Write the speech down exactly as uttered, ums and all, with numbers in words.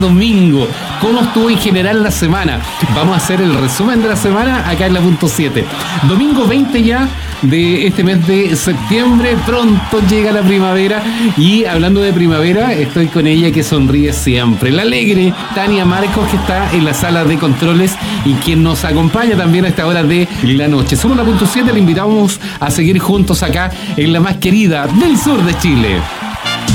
domingo. ¿Cómo estuvo en general la semana? Vamos a hacer el resumen de la semana acá en la punto siete. Domingo veinte ya de este mes de septiembre, pronto llega la primavera y hablando de primavera, estoy con ella que sonríe siempre, la alegre Tania Marcos, que está en la sala de controles y quien nos acompaña también a esta hora de la noche. Somos la punto siete, le invitamos a seguir juntos acá en la más querida del sur de Chile.